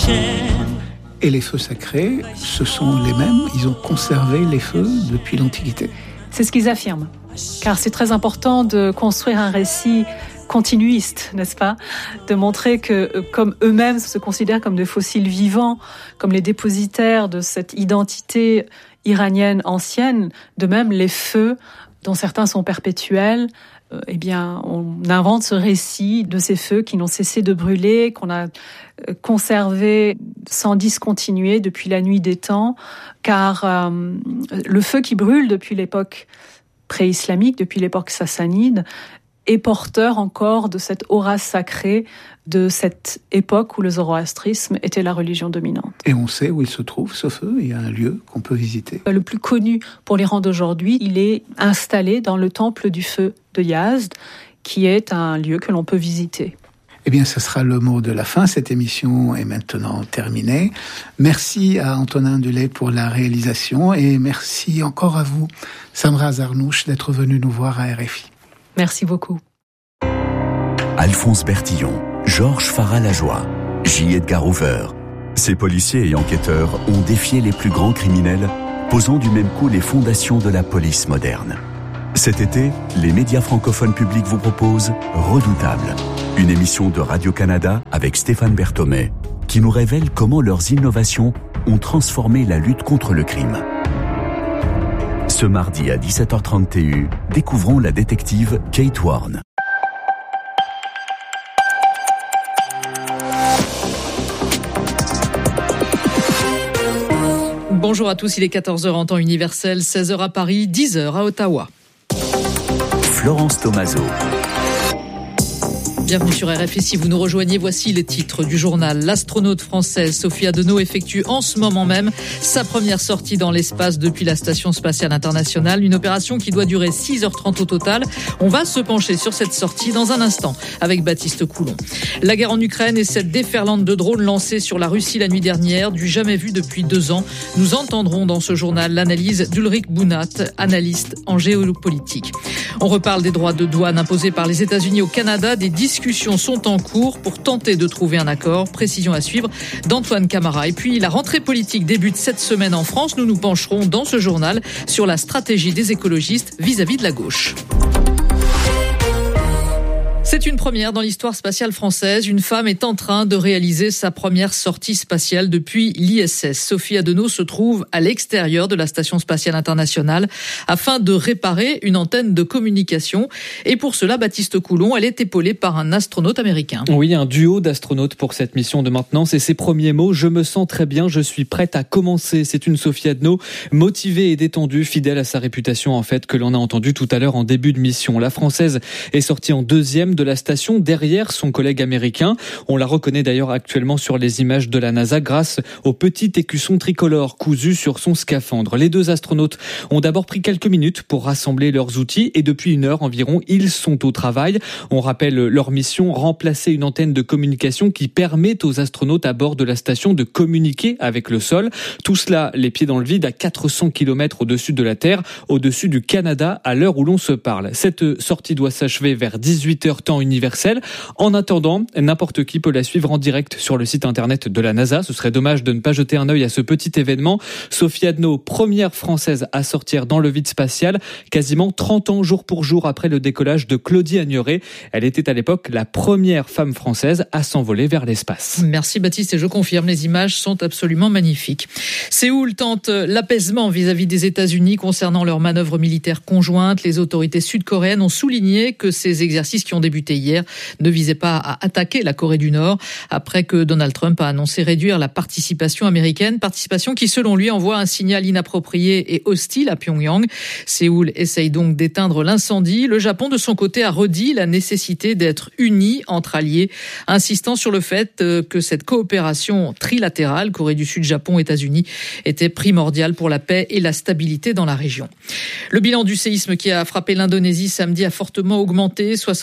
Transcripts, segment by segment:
Et les feux sacrés, ce sont les mêmes, ils ont conservé les feux depuis l'Antiquité. C'est ce qu'ils affirment, car c'est très important de construire un récit continuiste, n'est-ce pas ? De montrer que, comme eux-mêmes se considèrent comme des fossiles vivants, comme les dépositaires de cette identité iranienne ancienne, de même les feux, dont certains sont perpétuels, on invente ce récit de ces feux qui n'ont cessé de brûler, qu'on a conservé sans discontinuer depuis la nuit des temps, car le feu qui brûle depuis l'époque pré-islamique, depuis l'époque sassanide, est porteur encore de cette aura sacrée de cette époque où le zoroastrisme était la religion dominante. Et on sait où il se trouve, ce feu, il y a un lieu qu'on peut visiter. Le plus connu pour l'Iran d'aujourd'hui, il est installé dans le temple du feu de Yazd, qui est un lieu que l'on peut visiter. Eh bien, ce sera le mot de la fin. Cette émission est maintenant terminée. Merci à Antonin Dulay pour la réalisation et merci encore à vous, Samra Zarnouch, d'être venu nous voir à RFI. Merci beaucoup. Alphonse Bertillon, Georges Farah-Lajoie, J. Edgar Hoover. Ces policiers et enquêteurs ont défié les plus grands criminels, posant du même coup les fondations de la police moderne. Cet été, les médias francophones publics vous proposent Redoutable, une émission de Radio-Canada avec Stéphane Berthomé, qui nous révèle comment leurs innovations ont transformé la lutte contre le crime. Ce mardi à 17h30 TU, découvrons la détective Kate Warne. Bonjour à tous, il est 14h en temps universel, 16h à Paris, 10h à Ottawa. Florence Tomaso. Bienvenue sur RFI, si vous nous rejoignez, voici les titres du journal. L'astronaute française Sophie Adenau effectue en ce moment même sa première sortie dans l'espace depuis la Station Spatiale Internationale. Une opération qui doit durer 6h30 au total. On va se pencher sur cette sortie dans un instant avec Baptiste Coulon. La guerre en Ukraine et cette déferlante de drones lancée sur la Russie la nuit dernière, du jamais vu depuis 2 ans. Nous entendrons dans ce journal l'analyse d'Ulrich Bounat, analyste en géopolitique. On reparle des droits de douane imposés par les États-Unis au Canada, des discussions sont en cours pour tenter de trouver un accord. Précision à suivre d'Antoine Camara. Et puis, la rentrée politique débute cette semaine en France. Nous nous pencherons dans ce journal sur la stratégie des écologistes vis-à-vis de la gauche. C'est une première dans l'histoire spatiale française. Une femme est en train de réaliser sa première sortie spatiale depuis l'ISS. Sophie Adenau se trouve à l'extérieur de la Station Spatiale Internationale afin de réparer une antenne de communication. Et pour cela, Baptiste Coulon, elle est épaulée par un astronaute américain. Oui, un duo d'astronautes pour cette mission de maintenance. Et ses premiers mots, je me sens très bien, je suis prête à commencer. C'est une Sophie Adenau motivée et détendue, fidèle à sa réputation en fait, que l'on a entendu tout à l'heure en début de mission. La Française est sortie en deuxième de la station derrière son collègue américain. On la reconnaît d'ailleurs actuellement sur les images de la NASA grâce au petit écusson tricolore cousu sur son scaphandre. Les deux astronautes ont d'abord pris quelques minutes pour rassembler leurs outils et depuis 1 heure environ, ils sont au travail. On rappelle leur mission, remplacer une antenne de communication qui permet aux astronautes à bord de la station de communiquer avec le sol. Tout cela, les pieds dans le vide, à 400 km au-dessus de la Terre, au-dessus du Canada, à l'heure où l'on se parle. Cette sortie doit s'achever vers 18h temps universel. En attendant, n'importe qui peut la suivre en direct sur le site internet de la NASA. Ce serait dommage de ne pas jeter un œil à ce petit événement. Sophie Adenau, première française à sortir dans le vide spatial, quasiment 30 ans jour pour jour après le décollage de Claudie Agnoret. Elle était à l'époque la première femme française à s'envoler vers l'espace. Merci Baptiste, et je confirme, les images sont absolument magnifiques. Séoul tente l'apaisement vis-à-vis des États-Unis concernant leurs manœuvres militaires conjointes. Les autorités sud-coréennes ont souligné que ces exercices qui ont débuté hier ne visait pas à attaquer la Corée du Nord après que Donald Trump a annoncé réduire la participation américaine, participation qui selon lui envoie un signal inapproprié et hostile à Pyongyang. Séoul essaye donc d'éteindre l'incendie. Le Japon de son côté a redit la nécessité d'être unis entre alliés, insistant sur le fait que cette coopération trilatérale, Corée du Sud, Japon, États-Unis, était primordiale pour la paix et la stabilité dans la région. Le bilan du séisme qui a frappé l'Indonésie samedi a fortement augmenté. 70 personnes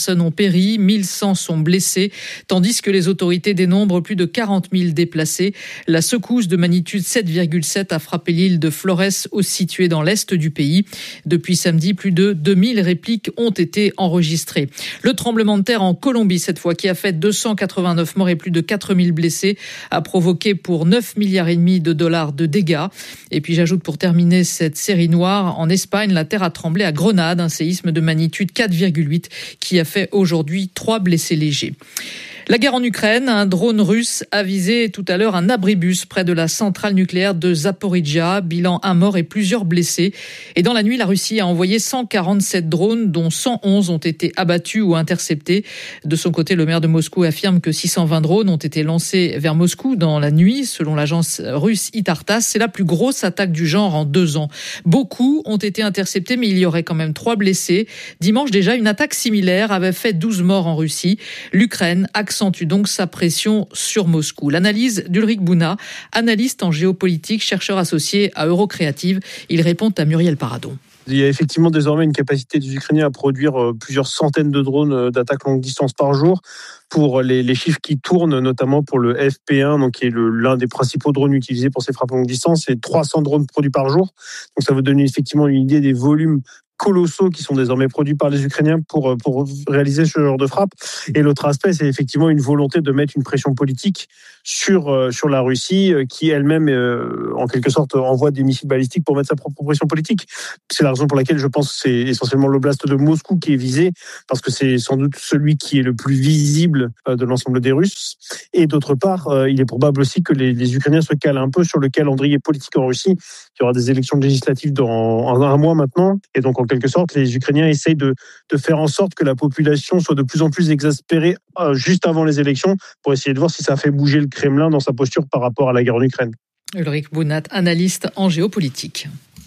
personnes ont péri, 1100 sont blessés, tandis que les autorités dénombrent plus de 40 000 déplacés. La secousse de magnitude 7,7 a frappé l'île de Flores, située dans l'est du pays. Depuis samedi, plus de 2000 répliques ont été enregistrées. Le tremblement de terre en Colombie, cette fois, qui a fait 289 morts et plus de 4000 blessés, a provoqué pour 9,5 milliards de dollars de dégâts. Et puis j'ajoute pour terminer cette série noire, en Espagne, la terre a tremblé à Grenade, un séisme de magnitude 4,8 qui a fait aujourd'hui 3 blessés légers. La guerre en Ukraine, un drone russe a visé tout à l'heure un abribus près de la centrale nucléaire de Zaporijia. Bilan 1 mort et plusieurs blessés. Et dans la nuit, la Russie a envoyé 147 drones, dont 111 ont été abattus ou interceptés. De son côté, le maire de Moscou affirme que 620 drones ont été lancés vers Moscou dans la nuit. Selon l'agence russe Itartas, c'est la plus grosse attaque du genre en 2 ans. Beaucoup ont été interceptés, mais il y aurait quand même 3 blessés. Dimanche déjà, une attaque similaire avait fait 12 morts en Russie. L'Ukraine accentue donc sa pression sur Moscou. L'analyse d'Ulrich Bouna, analyste en géopolitique, chercheur associé à Eurocréative. Il répond à Muriel Paradon. Il y a effectivement désormais une capacité des Ukrainiens à produire plusieurs centaines de drones d'attaque longue distance par jour. Pour les chiffres qui tournent, notamment pour le FP1, donc qui est l'un des principaux drones utilisés pour ces frappes longue distance, c'est 300 drones produits par jour. Donc ça vous donne effectivement une idée des volumes colossaux qui sont désormais produits par les Ukrainiens pour réaliser ce genre de frappe. Et l'autre aspect, c'est effectivement une volonté de mettre une pression politique sur la Russie, qui elle-même, en quelque sorte, envoie des missiles balistiques pour mettre sa propre pression politique. C'est la raison pour laquelle je pense que c'est essentiellement l'oblast de Moscou qui est visé, parce que c'est sans doute celui qui est le plus visible de l'ensemble des Russes. Et d'autre part, il est probable aussi que les Ukrainiens se calent un peu sur le calendrier politique en Russie. Il y aura des élections législatives dans un mois maintenant. Et donc, en quelque sorte, les Ukrainiens essayent de faire en sorte que la population soit de plus en plus exaspérée juste avant les élections pour essayer de voir si ça fait bouger le Kremlin dans sa posture par rapport à la guerre en Ukraine. Ulrich Bounat, analyste en géopolitique.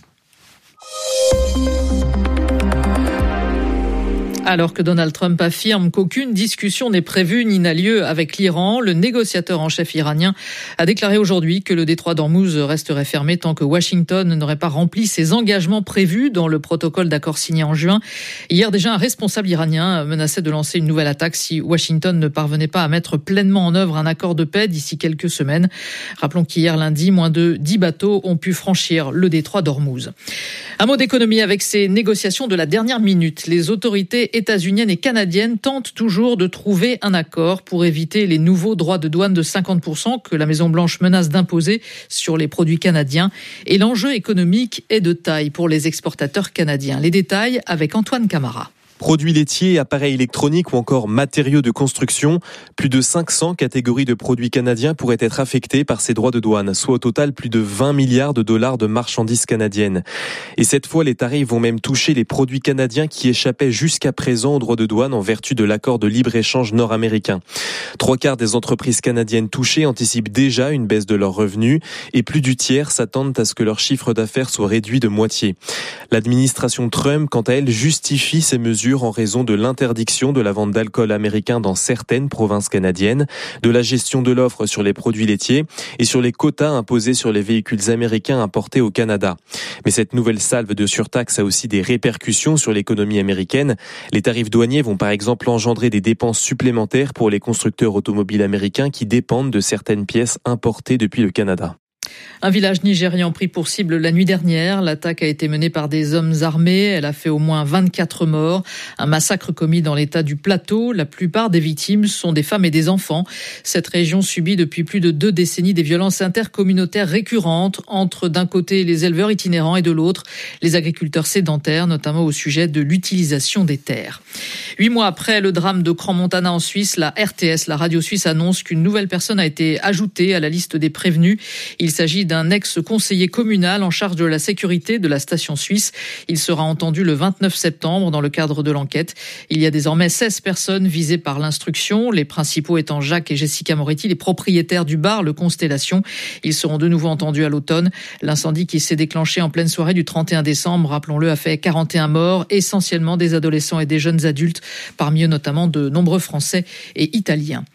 Alors que Donald Trump affirme qu'aucune discussion n'est prévue ni n'a lieu avec l'Iran, le négociateur en chef iranien a déclaré aujourd'hui que le détroit d'Ormuz resterait fermé tant que Washington n'aurait pas rempli ses engagements prévus dans le protocole d'accord signé en juin. Hier déjà, un responsable iranien menaçait de lancer une nouvelle attaque si Washington ne parvenait pas à mettre pleinement en œuvre un accord de paix d'ici quelques semaines. Rappelons qu'hier lundi, moins de 10 bateaux ont pu franchir le détroit d'Ormuz. Un mot d'économie avec ces négociations de la dernière minute. Les autorités états-uniennes et canadiennes tentent toujours de trouver un accord pour éviter les nouveaux droits de douane de 50% que la Maison-Blanche menace d'imposer sur les produits canadiens. Et l'enjeu économique est de taille pour les exportateurs canadiens. Les détails avec Antoine Camara. Produits laitiers, appareils électroniques ou encore matériaux de construction, plus de 500 catégories de produits canadiens pourraient être affectées par ces droits de douane, soit au total plus de 20 milliards de dollars de marchandises canadiennes. Et cette fois, les tarifs vont même toucher les produits canadiens qui échappaient jusqu'à présent aux droits de douane en vertu de l'accord de libre-échange nord-américain. 3/4 des entreprises canadiennes touchées anticipent déjà une baisse de leurs revenus et plus du tiers s'attendent à ce que leur chiffre d'affaires soit réduit de moitié. L'administration Trump, quant à elle, justifie ces mesures en raison de l'interdiction de la vente d'alcool américain dans certaines provinces canadiennes, de la gestion de l'offre sur les produits laitiers et sur les quotas imposés sur les véhicules américains importés au Canada. Mais cette nouvelle salve de surtaxe a aussi des répercussions sur l'économie américaine. Les tarifs douaniers vont par exemple engendrer des dépenses supplémentaires pour les constructeurs automobiles américains qui dépendent de certaines pièces importées depuis le Canada. Un village nigérian pris pour cible la nuit dernière. L'attaque a été menée par des hommes armés. Elle a fait au moins 24 morts. Un massacre commis dans l'état du Plateau. La plupart des victimes sont des femmes et des enfants. Cette région subit depuis plus de 2 décennies des violences intercommunautaires récurrentes entre d'un côté les éleveurs itinérants et de l'autre les agriculteurs sédentaires, notamment au sujet de l'utilisation des terres. 8 mois après le drame de Crans-Montana en Suisse, la RTS, la radio suisse, annonce qu'une nouvelle personne a été ajoutée à la liste des prévenus. Il s'agit d'un ex-conseiller communal en charge de la sécurité de la station suisse. Il sera entendu le 29 septembre dans le cadre de l'enquête. Il y a désormais 16 personnes visées par l'instruction, les principaux étant Jacques et Jessica Moretti, les propriétaires du bar Le Constellation. Ils seront de nouveau entendus à l'automne. L'incendie qui s'est déclenché en pleine soirée du 31 décembre, rappelons-le, a fait 41 morts, essentiellement des adolescents et des jeunes adultes, parmi eux notamment de nombreux Français et Italiens.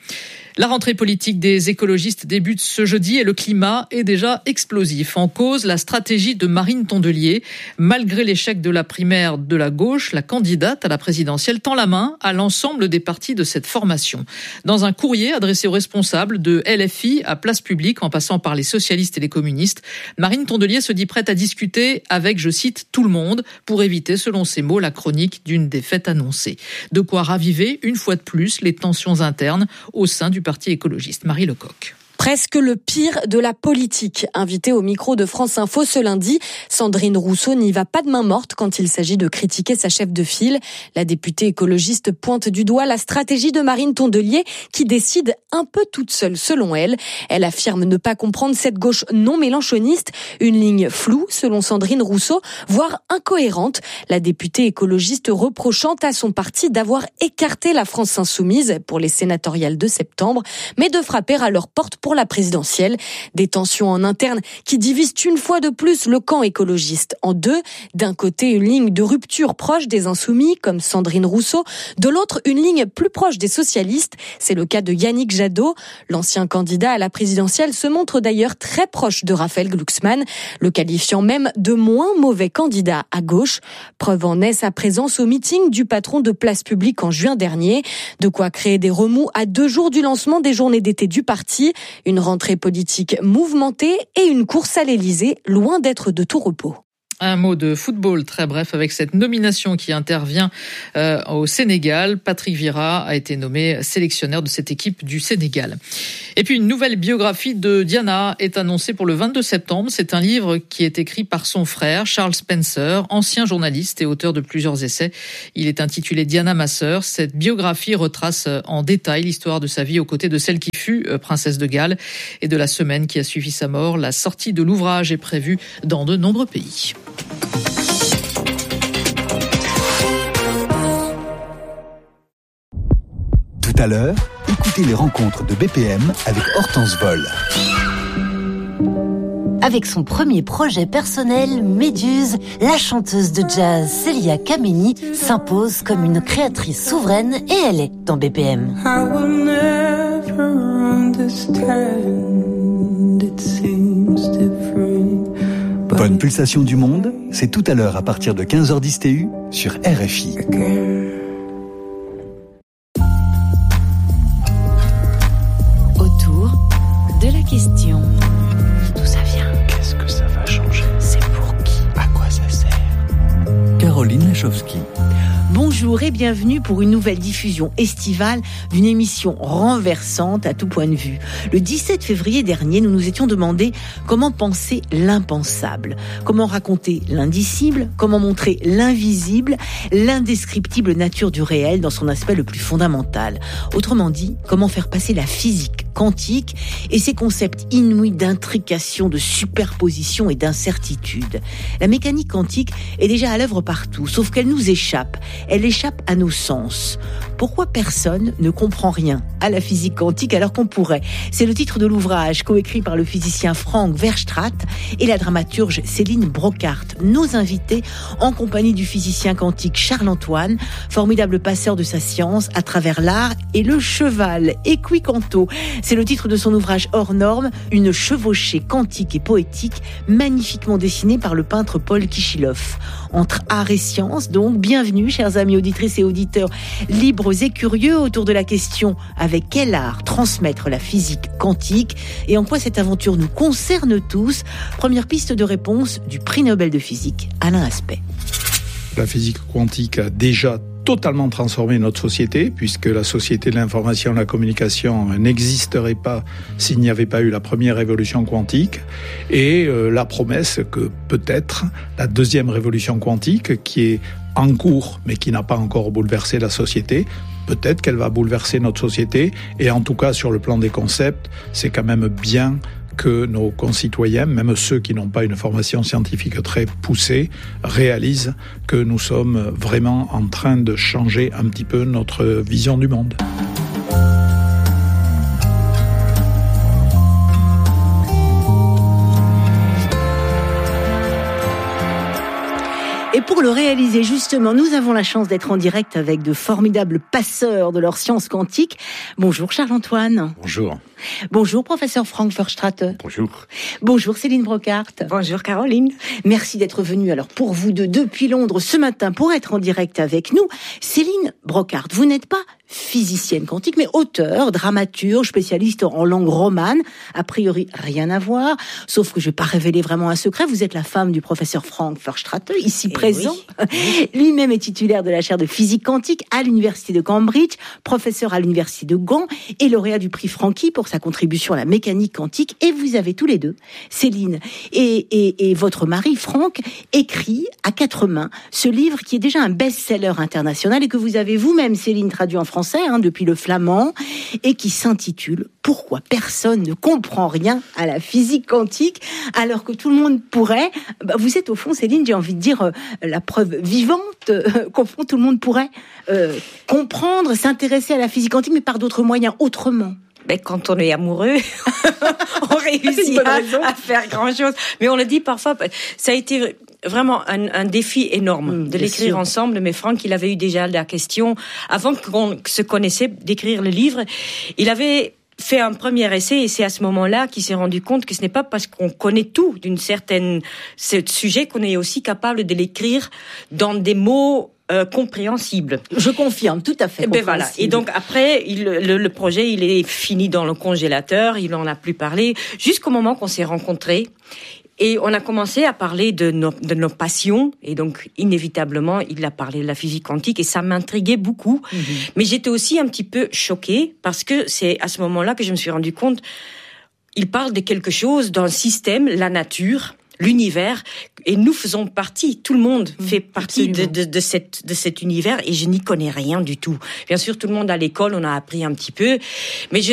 La rentrée politique des écologistes débute ce jeudi et le climat est déjà explosif. En cause, la stratégie de Marine Tondelier. Malgré l'échec de la primaire de la gauche, la candidate à la présidentielle tend la main à l'ensemble des partis de cette formation. Dans un courrier adressé aux responsables de LFI à Place Publique, en passant par les socialistes et les communistes, Marine Tondelier se dit prête à discuter avec, je cite, tout le monde pour éviter, selon ses mots, la chronique d'une défaite annoncée. De quoi raviver, une fois de plus, les tensions internes au sein du Parti écologiste. Marie Lecoq. Presque le pire de la politique. Invitée au micro de France Info ce lundi, Sandrine Rousseau n'y va pas de main morte quand il s'agit de critiquer sa chef de file. La députée écologiste pointe du doigt la stratégie de Marine Tondelier qui décide un peu toute seule selon elle. Elle affirme ne pas comprendre cette gauche non mélenchoniste, une ligne floue selon Sandrine Rousseau, voire incohérente. La députée écologiste reprochant à son parti d'avoir écarté la France insoumise pour les sénatoriales de septembre, mais de frapper à leur porte pour la présidentielle. Des tensions en interne qui divisent une fois de plus le camp écologiste en deux. D'un côté, une ligne de rupture proche des insoumis, comme Sandrine Rousseau. De l'autre, une ligne plus proche des socialistes. C'est le cas de Yannick Jadot. L'ancien candidat à la présidentielle se montre d'ailleurs très proche de Raphaël Glucksmann, le qualifiant même de moins mauvais candidat à gauche. Preuve en est sa présence au meeting du patron de Place Publique en juin dernier. De quoi créer des remous à 2 jours du lancement des journées d'été du parti. Une rentrée politique mouvementée et une course à l'Élysée loin d'être de tout repos. Un mot de football très bref avec cette nomination qui intervient au Sénégal. Patrick Vieira a été nommé sélectionneur de cette équipe du Sénégal. Et puis une nouvelle biographie de Diana est annoncée pour le 22 septembre. C'est un livre qui est écrit par son frère Charles Spencer, ancien journaliste et auteur de plusieurs essais. Il est intitulé Diana, ma sœur. Cette biographie retrace en détail l'histoire de sa vie aux côtés de celle qui fut princesse de Galles et de la semaine qui a suivi sa mort. La sortie de l'ouvrage est prévue dans de nombreux pays. Tout à l'heure, écoutez les rencontres de BPM avec Hortense Vol. Avec son premier projet personnel, Méduse, la chanteuse de jazz Célia Kameni s'impose comme une créatrice souveraine et elle est dans BPM. Bonne pulsation du monde, c'est tout à l'heure à partir de 15h10 TU sur RFI. Autour de la question. D'où ça vient? Qu'est-ce que ça va changer? C'est pour qui? À quoi ça sert? Caroline Lachowski. Bonjour et bienvenue pour une nouvelle diffusion estivale d'une émission renversante à tout point de vue. Le 17 février dernier, nous nous étions demandé comment penser l'impensable, comment raconter l'indicible, comment montrer l'invisible, l'indescriptible nature du réel dans son aspect le plus fondamental. Autrement dit, comment faire passer la physique quantique et ses concepts inouïs d'intrication, de superposition et d'incertitude. La mécanique quantique est déjà à l'œuvre partout, sauf qu'elle nous échappe. Elle échappe à nos sens. Pourquoi personne ne comprend rien à la physique quantique alors qu'on pourrait? C'est le titre de l'ouvrage coécrit par le physicien Frank Verstraete et la dramaturge Céline Brockhart. Nos invités en compagnie du physicien quantique Charles-Antoine, formidable passeur de sa science à travers l'art et le cheval. Equicanto, c'est le titre de son ouvrage hors norme, une chevauchée quantique et poétique magnifiquement dessinée par le peintre Paul Kichilov. Entre art et science, donc, bienvenue, chers amis auditrices et auditeurs, libres et curieux autour de la question avec quel art transmettre la physique quantique et en quoi cette aventure nous concerne tous. Première piste de réponse du prix Nobel de physique, Alain Aspect. La physique quantique a déjà totalement transformé notre société, puisque la société de l'information et de la communication n'existerait pas s'il n'y avait pas eu la première révolution quantique, et la promesse que peut-être la deuxième révolution quantique, qui est en cours, mais qui n'a pas encore bouleversé la société, peut-être qu'elle va bouleverser notre société, et en tout cas sur le plan des concepts, c'est quand même bien que nos concitoyens, même ceux qui n'ont pas une formation scientifique très poussée, réalisent que nous sommes vraiment en train de changer un petit peu notre vision du monde. Et Et pour le réaliser, justement, nous avons la chance d'être en direct avec de formidables passeurs de leur science quantique. Bonjour Charles-Antoine. Bonjour. Bonjour professeur Frank Verstraete. Bonjour. Bonjour Céline Brocard. Bonjour Caroline. Merci d'être venue alors pour vous deux depuis Londres ce matin pour être en direct avec nous. Céline Brocard, vous n'êtes pas physicienne quantique, mais auteure, dramaturge, spécialiste en langue romane. A priori, rien à voir. Sauf que je vais pas révéler vraiment un secret. Vous êtes la femme du professeur Frank Verstraete, ici présent. Oui. Lui-même est titulaire de la chaire de physique quantique à l'université de Cambridge, professeur à l'université de Gand et lauréat du prix Franky pour sa contribution à la mécanique quantique. Et vous avez tous les deux, Céline et votre mari Frank, écrit à 4 mains ce livre qui est déjà un best-seller international et que vous avez vous-même, Céline, traduit en français depuis le flamand et qui s'intitule « Pourquoi personne ne comprend rien à la physique quantique alors que tout le monde pourrait ». Vous êtes au fond, Céline, j'ai envie de dire la preuve vivante qu'au fond tout le monde pourrait comprendre, s'intéresser à la physique quantique, mais par d'autres moyens, autrement. Ben, quand on est amoureux, on réussit à faire grand-chose. Mais on le dit parfois, ça a été vraiment un défi énorme de l'écrire ensemble. Mais Franck, il avait eu déjà la question, avant qu'on se connaissait, d'écrire le livre. Il avait fait un premier essai et c'est à ce moment-là qu'il s'est rendu compte que ce n'est pas parce qu'on connaît tout ce sujet qu'on est aussi capable de l'écrire dans des mots compréhensible. Je confirme, tout à fait. Ben voilà. Et donc après, le projet, il est fini dans le congélateur. Il en a plus parlé jusqu'au moment qu'on s'est rencontrés. Et on a commencé à parler de nos passions. Et donc, inévitablement, il a parlé de la physique quantique. Et ça m'intriguait beaucoup. Mais j'étais aussi un petit peu choquée parce que c'est à ce moment-là que je me suis rendu compte, il parle de quelque chose dans le système, la nature, l'univers, et nous faisons partie, tout le monde fait partie de cet univers, et je n'y connais rien du tout. Bien sûr, tout le monde à l'école, on a appris un petit peu, mais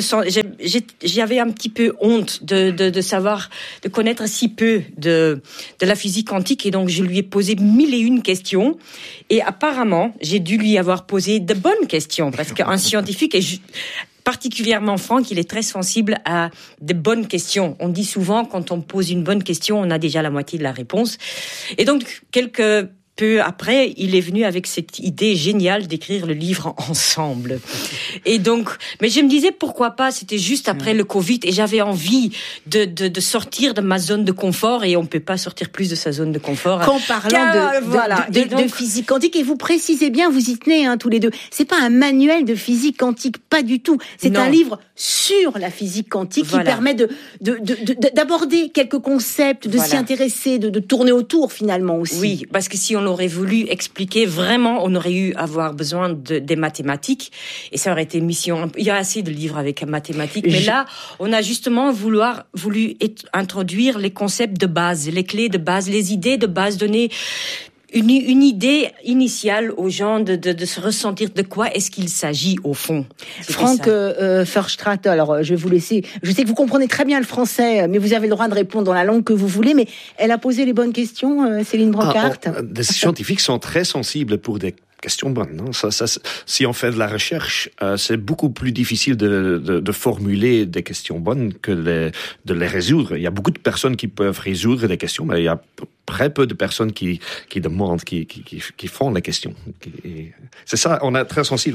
j'avais un petit peu honte de savoir, de connaître si peu de la physique quantique, et donc je lui ai posé 1001 questions, et apparemment, j'ai dû lui avoir posé de bonnes questions, parce qu'un scientifique est particulièrement Franck, il est très sensible à de bonnes questions. On dit souvent, quand on pose une bonne question, on a déjà la moitié de la réponse. Et donc, quelques peu après, il est venu avec cette idée géniale d'écrire le livre ensemble. Et donc, mais je me disais pourquoi pas, c'était juste après le Covid et j'avais envie de sortir de ma zone de confort et on peut pas sortir plus de sa zone de confort. Qu'en parlant de physique quantique, et vous précisez bien, vous y tenez tous les deux, c'est pas un manuel de physique quantique, pas du tout. C'est un livre sur la physique quantique qui permet d'aborder quelques concepts, de s'y intéresser, de tourner autour finalement aussi. Oui, parce que si on aurait voulu expliquer vraiment, on aurait eu avoir besoin des mathématiques et ça aurait été une mission. Il y a assez de livres avec mathématiques, mais là, on a justement voulu introduire les concepts de base, les clés de base, les idées de base, donner une idée initiale aux gens de se ressentir de quoi est-ce qu'il s'agit au fond. Frank Verstraete, alors je vais vous laisser, je sais que vous comprenez très bien le français, mais vous avez le droit de répondre dans la langue que vous voulez, mais elle a posé les bonnes questions, Céline Brocard. Les scientifiques sont très sensibles pour des questions bonnes. Non, si on fait de la recherche, c'est beaucoup plus difficile de formuler des questions bonnes que de les résoudre. Il y a beaucoup de personnes qui peuvent résoudre des questions, mais il y a très peu de personnes qui demandent, qui font les questions. C'est ça, on est très sensible.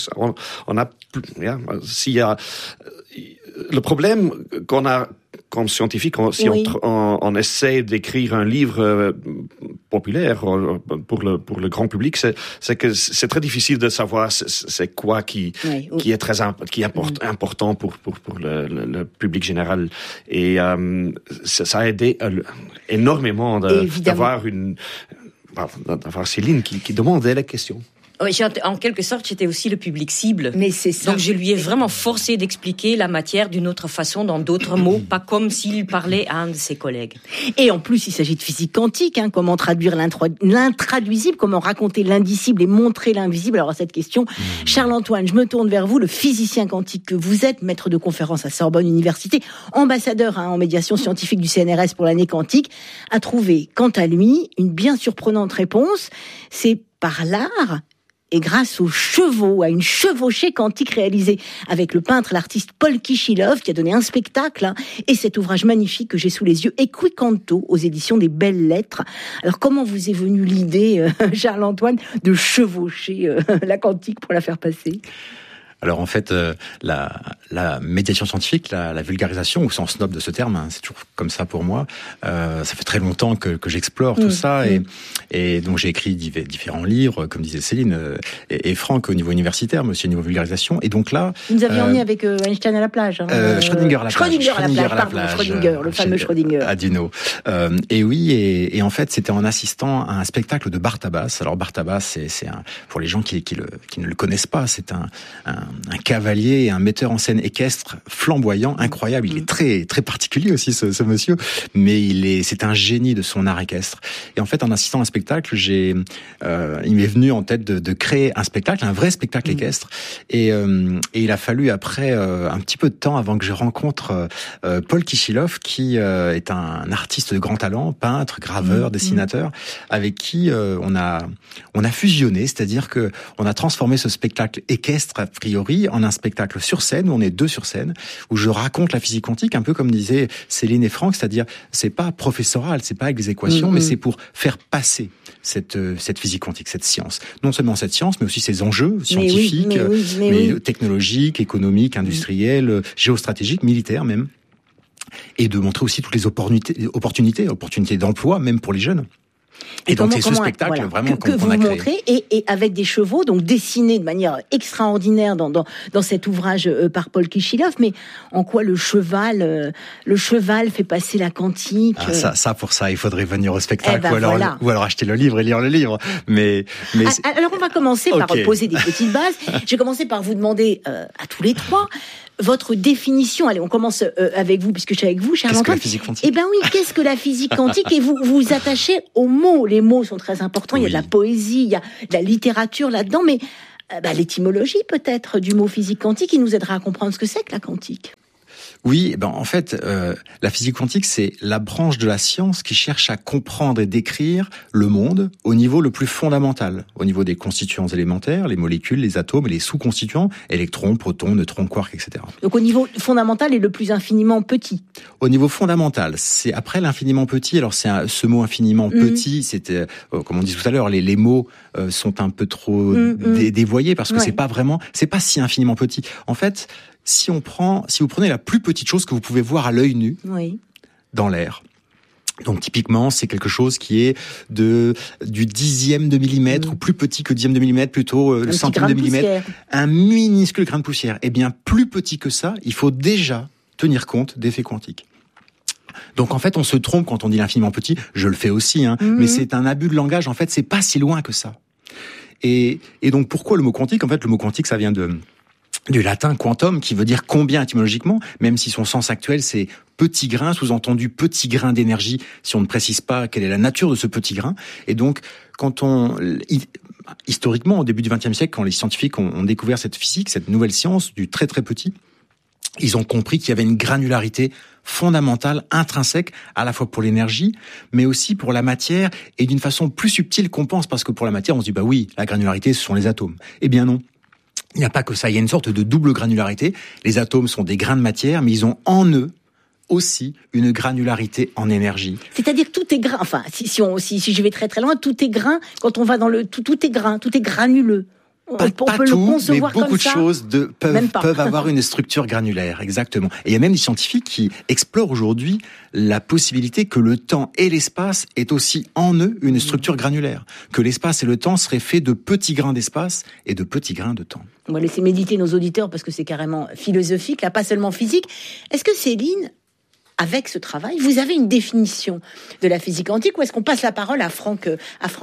On a, s'il y a le problème qu'on a comme scientifique, si on essaie d'écrire un livre populaire pour le grand public, c'est que c'est très difficile de savoir c'est quoi qui est très important pour le public général. Et ça a aidé énormément d'avoir Céline qui demandait les questions. Oui, en quelque sorte, j'étais aussi le public cible. Mais c'est ça. Donc, je lui ai vraiment forcé d'expliquer la matière d'une autre façon, dans d'autres mots, pas comme s'il parlait à un de ses collègues. Et en plus, il s'agit de physique quantique, comment traduire l'intraduisible, comment raconter l'indicible et montrer l'invisible. Alors, à cette question, Charles-Antoine, je me tourne vers vous, le physicien quantique que vous êtes, maître de conférence à Sorbonne Université, ambassadeur en médiation scientifique du CNRS pour l'année quantique, a trouvé, quant à lui, une bien surprenante réponse. C'est par l'art et grâce aux chevaux, à une chevauchée quantique réalisée avec le peintre, l'artiste Paul Kichilov, qui a donné un spectacle, et cet ouvrage magnifique que j'ai sous les yeux, Equicanto, aux éditions des Belles Lettres. Alors, comment vous est venue l'idée, Charles-Antoine, de chevaucher la quantique pour la faire passer ? Alors en fait, la médiation scientifique, la vulgarisation, au sens noble de ce terme, c'est toujours comme ça pour moi. Ça fait très longtemps que j'explore tout ça, et donc j'ai écrit différents livres, comme disait Céline et Franck, au niveau universitaire, mais aussi au niveau vulgarisation. Et donc là, vous nous aviez emmené avec Einstein à la plage. Schrödinger à la plage. Schrödinger, le fameux Schrödinger. À Dino. Et oui, et en fait, c'était en assistant à un spectacle de Bartabas. Alors Bartabas, c'est pour les gens qui ne le connaissent pas, c'est un cavalier et un metteur en scène équestre flamboyant, incroyable. Il est très très particulier aussi ce monsieur, mais c'est un génie de son art équestre. Et en fait, en assistant à un spectacle, il m'est venu en tête de créer un spectacle, un vrai spectacle équestre. Et il a fallu après un petit peu de temps avant que je rencontre Paul Kichilov, qui est un artiste de grand talent, peintre, graveur, dessinateur, avec qui on a fusionné, c'est-à-dire que on a transformé ce spectacle équestre a priori en un spectacle sur scène, où on est deux sur scène, où je raconte la physique quantique, un peu comme disaient Céline et Franck, c'est-à-dire c'est pas professoral, c'est pas avec des équations, mais c'est pour faire passer cette physique quantique, cette science. Non seulement cette science, mais aussi ses enjeux scientifiques, mais technologiques, économiques, industriels, géostratégiques, militaires même, et de montrer aussi toutes les opportunités d'emploi, même pour les jeunes. Et donc c'est ce spectacle vraiment que vous montrez, et avec des chevaux donc dessinés de manière extraordinaire dans cet ouvrage par Paul Kichilov. Mais en quoi le cheval fait passer la quantique? Pour ça il faudrait venir au spectacle, ou alors acheter le livre et lire le livre. Mais alors on va commencer par poser des petites bases. Je vais commencer par vous demander à tous les trois votre définition. Allez, on commence avec vous, puisque je suis avec vous, Charles Antoine. Qu'est-ce que la physique quantique ? Eh ben oui, qu'est-ce que la physique quantique ? Et vous vous attachez aux mots. Les mots sont très importants. Il y a de la poésie, il y a de la littérature là-dedans, mais l'étymologie peut-être du mot physique quantique, qui nous aidera à comprendre ce que c'est que la quantique. Oui, en fait, la physique quantique, c'est la branche de la science qui cherche à comprendre et décrire le monde au niveau le plus fondamental, au niveau des constituants élémentaires, les molécules, les atomes et les sous-constituants, électrons, protons, neutrons, quarks, etc. Donc au niveau fondamental et le plus infiniment petit. Au niveau fondamental, c'est après l'infiniment petit. Alors ce mot infiniment petit, c'était, comme on dit tout à l'heure, les mots sont un peu trop dévoyés, parce que c'est pas si infiniment petit. En fait, si vous prenez la plus petite chose que vous pouvez voir à l'œil nu dans l'air, donc typiquement c'est quelque chose qui est du dixième de millimètre, ou plus petit que dixième de millimètre, plutôt le centième de millimètre, un minuscule grain de poussière. Eh bien, plus petit que ça, il faut déjà tenir compte d'effets quantiques. Donc en fait, on se trompe quand on dit l'infiniment petit. Je le fais aussi, mais c'est un abus de langage. En fait, c'est pas si loin que ça. Et donc pourquoi le mot quantique ? En fait, le mot quantique, ça vient du latin quantum, qui veut dire combien étymologiquement, même si son sens actuel c'est petit grain, sous-entendu petit grain d'énergie, si on ne précise pas quelle est la nature de ce petit grain. Et donc, historiquement, au début du XXe siècle, quand les scientifiques ont découvert cette physique, cette nouvelle science du très très petit, ils ont compris qu'il y avait une granularité fondamentale, intrinsèque, à la fois pour l'énergie, mais aussi pour la matière, et d'une façon plus subtile qu'on pense, parce que pour la matière, on se dit, oui, la granularité, ce sont les atomes. Eh bien non. Il n'y a pas que ça, il y a une sorte de double granularité. Les atomes sont des grains de matière, mais ils ont en eux aussi une granularité en énergie. C'est-à-dire que tout est grain. Enfin, si je vais très très loin, tout est grain. Quand on va dans tout est grain, tout est granuleux. Pas tout, mais beaucoup de choses peuvent avoir une structure granulaire, exactement. Et il y a même des scientifiques qui explorent aujourd'hui la possibilité que le temps et l'espace aient aussi en eux une structure granulaire. Que l'espace et le temps seraient faits de petits grains d'espace et de petits grains de temps. On va laisser méditer nos auditeurs, parce que c'est carrément philosophique, là, pas seulement physique. Est-ce que Céline, avec ce travail, vous avez une définition de la physique quantique, ou est-ce qu'on passe la parole à Franck Furstadt ?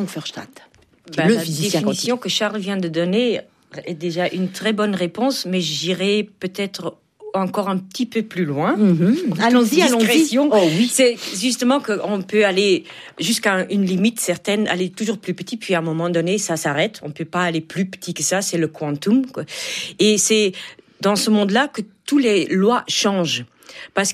La définition que Charles vient de donner est déjà une très bonne réponse, mais j'irai peut-être encore un petit peu plus loin. Allons-y. Oh, oui. C'est justement qu'on peut aller jusqu'à une limite certaine, aller toujours plus petit, puis à un moment donné, ça s'arrête. On ne peut pas aller plus petit que ça, c'est le quantum, Et c'est dans ce monde-là que toutes les lois changent. Parce que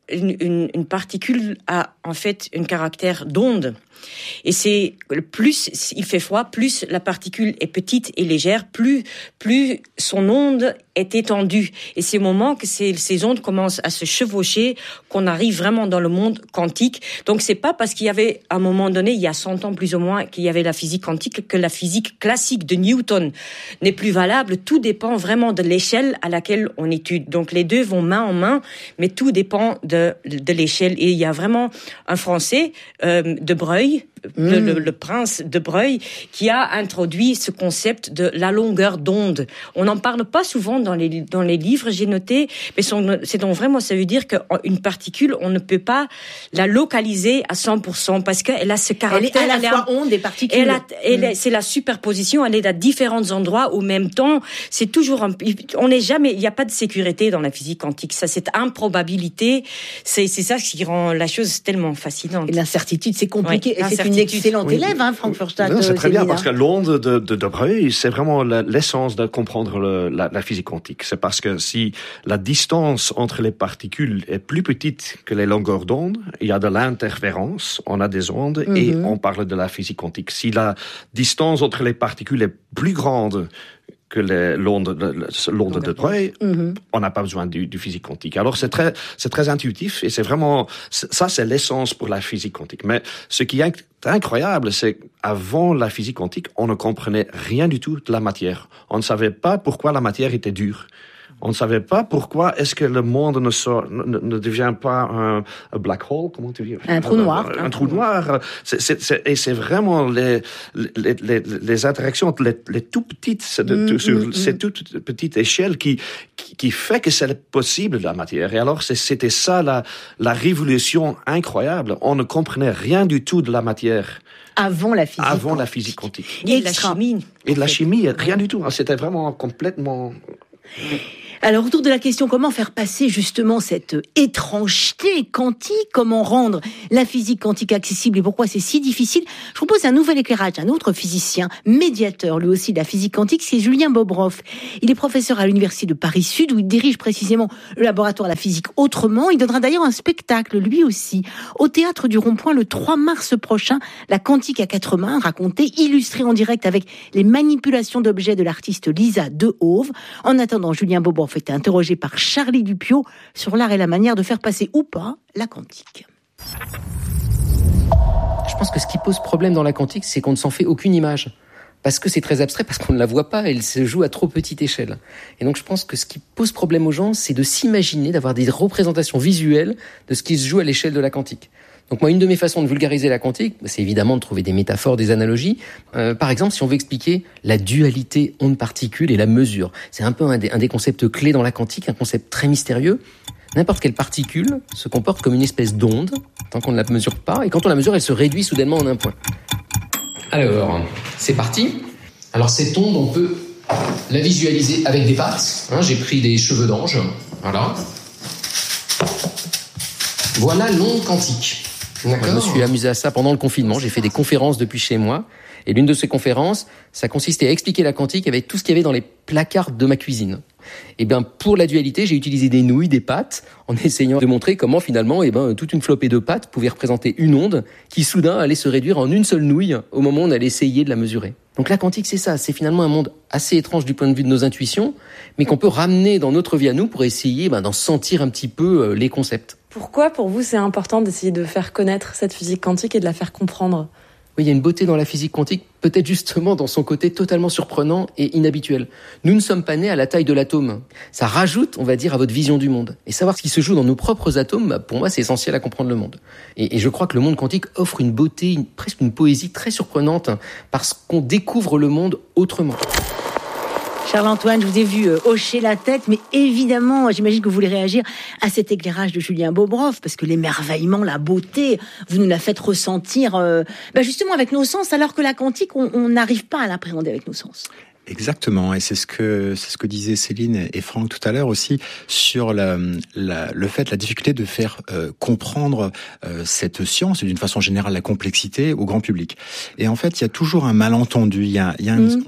une particule a en fait un caractère d'onde. Et c'est plus il fait froid, plus la particule est petite et légère, plus son onde est étendue. Et c'est au moment que ces ondes commencent à se chevaucher qu'on arrive vraiment dans le monde quantique. Donc c'est pas parce qu'il y avait à un moment donné, il y a 100 ans plus ou moins, qu'il y avait la physique quantique que la physique classique de Newton n'est plus valable. Tout dépend vraiment de l'échelle à laquelle on étudie. Donc les deux vont main en main, mais tout dépend de l'échelle. Et il y a vraiment un Français, de Broglie, le prince de Broglie, qui a introduit ce concept de la longueur d'onde. On n'en parle pas souvent dans les livres, j'ai noté, mais c'est donc vraiment, ça veut dire qu'une particule, on ne peut pas la localiser à 100% parce qu'elle a ce caractère. Elle est à la fois onde et particule. C'est la superposition, elle est à différents endroits au même temps. C'est toujours il n'y a pas de sécurité dans la physique quantique. Ça, cette improbabilité, c'est ça qui rend la chose tellement fascinante. Et l'incertitude, c'est compliqué. Ouais, et c'est une excellente élève, Frank Furstadt. Non, c'est très bien parce que l'onde de Broglie, c'est vraiment l'essence de comprendre la physique quantique. C'est parce que si la distance entre les particules est plus petite que les longueurs d'onde, il y a de l'interférence, on a des ondes et on parle de la physique quantique. Si la distance entre les particules est plus grande que l'onde de Broglie, on n'a pas besoin du physique quantique. Alors c'est très intuitif et c'est vraiment ça, c'est l'essence pour la physique quantique. Mais ce qui est incroyable, c'est qu'avant la physique quantique, on ne comprenait rien du tout de la matière. On ne savait pas pourquoi la matière était dure. On ne savait pas pourquoi est-ce que le monde ne devient pas un black hole, comment tu dis? Un trou noir. Un trou noir. Et c'est vraiment les interactions entre les tout petites, sur ces toutes petites échelles qui fait que c'est possible de la matière. Et alors, c'était ça la révolution incroyable. On ne comprenait rien du tout de la matière. Avant la physique quantique. Et de la chimie. Et de la chimie, rien du tout. C'était vraiment complètement... Alors, autour de la question comment faire passer justement cette étrangeté quantique, comment rendre la physique quantique accessible et pourquoi c'est si difficile, je propose un nouvel éclairage d'un autre physicien, médiateur lui aussi de la physique quantique, c'est Julien Bobroff. Il est professeur à l'Université de Paris-Sud où il dirige précisément le laboratoire de la physique autrement. Il donnera d'ailleurs un spectacle, lui aussi, au Théâtre du Rond-Point le 3 mars prochain, La Quantique à 4 mains, racontée, illustrée en direct avec les manipulations d'objets de l'artiste Lisa Dehove. En attendant, Julien Bobroff été interrogé par Charlie Dupiot sur l'art et la manière de faire passer ou pas la quantique. Je pense que ce qui pose problème dans la quantique, c'est qu'on ne s'en fait aucune image. Parce que c'est très abstrait, parce qu'on ne la voit pas, elle se joue à trop petite échelle. Et donc je pense que ce qui pose problème aux gens, c'est de s'imaginer, d'avoir des représentations visuelles de ce qui se joue à l'échelle de la quantique. Donc moi, une de mes façons de vulgariser la quantique, c'est évidemment de trouver des métaphores, des analogies. Par exemple, si on veut expliquer la dualité onde-particule et la mesure, c'est un peu un des concepts clés dans la quantique, un concept très mystérieux. N'importe quelle particule se comporte comme une espèce d'onde, tant qu'on ne la mesure pas, et quand on la mesure, elle se réduit soudainement en un point. Alors, c'est parti. Alors cette onde, on peut la visualiser avec des pattes. J'ai pris des cheveux d'ange, voilà. Voilà l'onde quantique. D'accord. Je me suis amusé à ça pendant le confinement. J'ai fait des conférences depuis chez moi. Et l'une de ces conférences, ça consistait à expliquer la quantique avec tout ce qu'il y avait dans les placards de ma cuisine. Et bien, pour la dualité, j'ai utilisé des nouilles, des pâtes, en essayant de montrer comment finalement, toute une flopée de pâtes pouvait représenter une onde qui soudain allait se réduire en une seule nouille au moment où on allait essayer de la mesurer. Donc la quantique, c'est ça. C'est finalement un monde assez étrange du point de vue de nos intuitions, mais qu'on peut ramener dans notre vie à nous pour essayer d'en sentir un petit peu les concepts. Pourquoi, pour vous, c'est important d'essayer de faire connaître cette physique quantique et de la faire comprendre ? Oui, il y a une beauté dans la physique quantique, peut-être justement dans son côté totalement surprenant et inhabituel. Nous ne sommes pas nés à la taille de l'atome. Ça rajoute, on va dire, à votre vision du monde. Et savoir ce qui se joue dans nos propres atomes, pour moi, c'est essentiel à comprendre le monde. Et je crois que le monde quantique offre une beauté, presque une poésie très surprenante, parce qu'on découvre le monde autrement. Charles-Antoine, je vous ai vu hocher la tête, mais évidemment, j'imagine que vous voulez réagir à cet éclairage de Julien Bobroff, parce que l'émerveillement, la beauté, vous nous la faites ressentir justement avec nos sens, alors que la quantique, on n'arrive pas à l'appréhender avec nos sens. Exactement, et c'est ce que disaient Céline et Franck tout à l'heure aussi sur la difficulté de faire comprendre cette science et d'une façon générale la complexité au grand public. Et en fait, il y a toujours un malentendu, il y a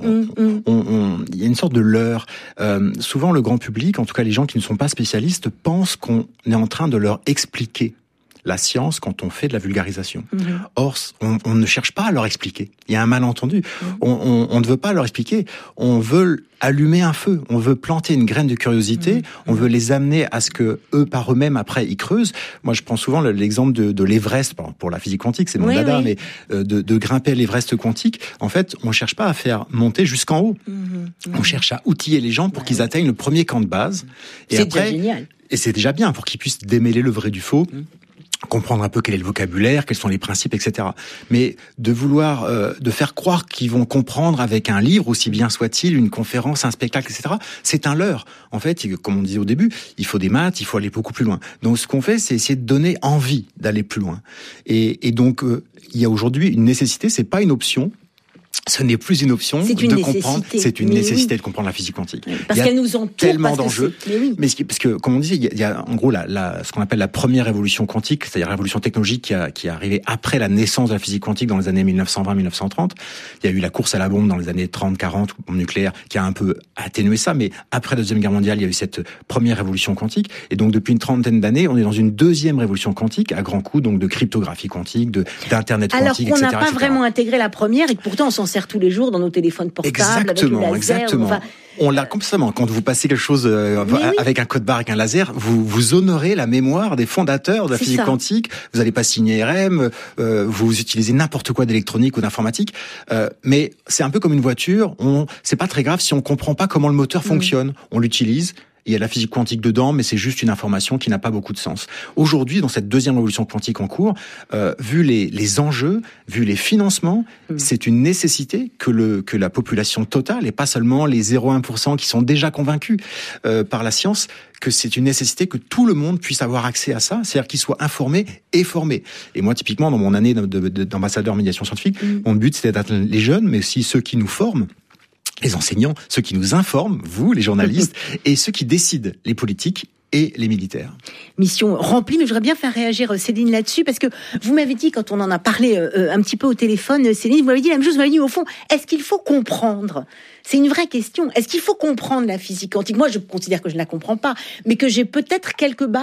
une sorte de leurre. Souvent, le grand public, en tout cas les gens qui ne sont pas spécialistes, pensent qu'on est en train de leur expliquer la science quand on fait de la vulgarisation. Or, on ne cherche pas à leur expliquer. Il y a un malentendu. On ne veut pas leur expliquer. On veut allumer un feu. On veut planter une graine de curiosité. On veut les amener à ce que eux, par eux-mêmes, après, ils creusent. Moi, je prends souvent l'exemple de l'Everest, pour la physique quantique, c'est mon dada, mais de grimper l'Everest quantique. En fait, on cherche pas à faire monter jusqu'en haut. On cherche à outiller les gens pour qu'ils atteignent le premier camp de base. Et c'est après, déjà génial. Et c'est déjà bien pour qu'ils puissent démêler le vrai du faux. Comprendre un peu quel est le vocabulaire, quels sont les principes, etc. Mais de vouloir, de faire croire qu'ils vont comprendre avec un livre, aussi bien soit-il, une conférence, un spectacle, etc., c'est un leurre. En fait, comme on disait au début, il faut des maths, il faut aller beaucoup plus loin. Donc ce qu'on fait, c'est essayer de donner envie d'aller plus loin. Et donc, il y a aujourd'hui une nécessité, c'est pas une option. Ce n'est plus une option de comprendre, c'est une nécessité de comprendre la physique quantique. Parce qu'elle nous entoure. Tellement d'enjeux. Parce que, comme on disait, il y a en gros ce qu'on appelle la première révolution quantique, c'est-à-dire la révolution technologique qui est arrivée après la naissance de la physique quantique dans les années 1920-1930. Il y a eu la course à la bombe dans les années 30-40, bombe nucléaire, qui a un peu atténué ça, mais après la Deuxième Guerre mondiale, il y a eu cette première révolution quantique. Et donc, depuis une trentaine d'années, on est dans une deuxième révolution quantique, à grands coups, donc de cryptographie quantique, d'Internet quantique, etc. Alors qu'on n'a pas vraiment intégré la première et que pourtant on s'en sert tous les jours dans nos téléphones portables, exactement, avec le laser. On l'a constamment. Quand vous passez quelque chose avec un code barre, avec un laser, vous honorez la mémoire des fondateurs de la physique quantique. Vous n'allez pas signer RM, vous utilisez n'importe quoi d'électronique ou d'informatique. Mais c'est un peu comme une voiture. C'est pas très grave si on comprend pas comment le moteur fonctionne. On l'utilise. Il y a la physique quantique dedans, mais c'est juste une information qui n'a pas beaucoup de sens. Aujourd'hui, dans cette deuxième révolution quantique en cours, vu les enjeux, vu les financements, c'est une nécessité que la population totale, et pas seulement les 0,1% qui sont déjà convaincus par la science, que c'est une nécessité que tout le monde puisse avoir accès à ça, c'est-à-dire qu'ils soient informés et formés. Et moi, typiquement, dans mon année d'ambassadeur médiation scientifique, mon but, c'était d'atteindre les jeunes, mais aussi ceux qui nous forment, les enseignants, ceux qui nous informent, vous, les journalistes, et ceux qui décident, les politiques et les militaires. Mission remplie, mais je voudrais bien faire réagir Céline là-dessus, parce que vous m'avez dit, quand on en a parlé un petit peu au téléphone, Céline, vous m'avez dit la même chose, vous m'avez dit, au fond, est-ce qu'il faut comprendre ? C'est une vraie question. Est-ce qu'il faut comprendre la physique quantique ? Moi, je considère que je ne la comprends pas, mais que j'ai peut-être quelques bases